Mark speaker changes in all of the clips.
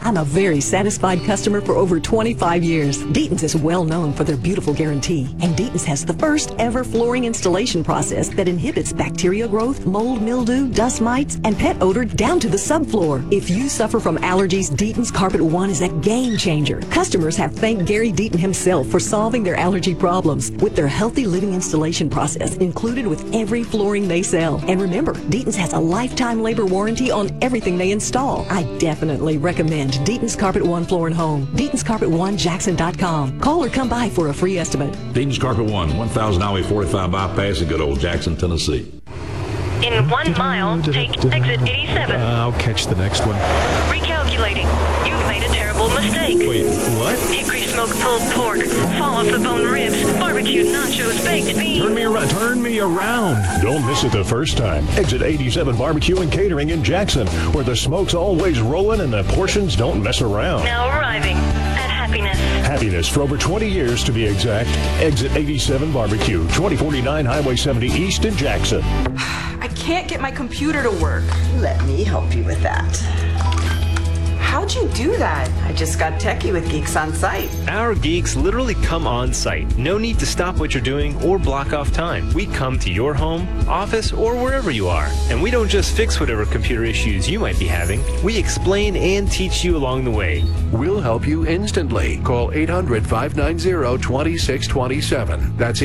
Speaker 1: I'm a very satisfied customer for over 25 years. Deaton's is well known for their beautiful guarantee, and Deaton's has the first ever flooring installation process that inhibits bacteria growth, mold, mildew, dust mites, and pet odor down to the subfloor. If you suffer from allergies, Deaton's Carpet One is a game changer. Customers have thanked Gary Deaton himself for solving their allergy problems with their healthy living installation process included with every flooring they sell. And remember, Deaton's has a lifetime labor warranty on everything they install. I definitely recommend Deaton's Carpet One Floor and Home. Deaton'sCarpet1Jackson.com. Call or come by for a free estimate.
Speaker 2: Deaton's Carpet One, 1000 Highway 45 bypass in good old Jackson, Tennessee.
Speaker 3: In 1 mile, take exit 87.
Speaker 4: I'll catch the next one.
Speaker 3: Recalculating. You've made a terrible mistake.
Speaker 4: Wait, what?
Speaker 3: Hickory smoked pulled pork, fall off the bone ribs, barbecued nachos, baked beans.
Speaker 4: Turn me around.
Speaker 5: Don't miss it the first time. Exit 87 Barbecue and Catering in Jackson, where the smoke's always rolling and the portions don't mess around.
Speaker 3: Now arriving at Happiness.
Speaker 5: Happiness for over 20 years to be exact. Exit 87 Barbecue, 2049 Highway 70 East in Jackson.
Speaker 6: I can't get my computer to work.
Speaker 7: Let me help you with that.
Speaker 6: How'd you do that?
Speaker 7: I just got techie with Geeks on Site.
Speaker 8: Our geeks literally come on site. No need to stop what you're doing or block off time. We come to your home, office, or wherever you are. And we don't just fix whatever computer issues you might be having. We explain and teach you along the way.
Speaker 9: We'll help you instantly. Call 800-590-2627. That's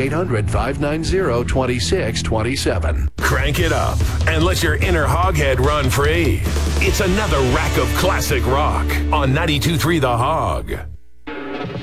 Speaker 9: 800-590-2627.
Speaker 10: Crank it up and let your inner hoghead run free. It's another rack of classic rock on 92.3 The Hog.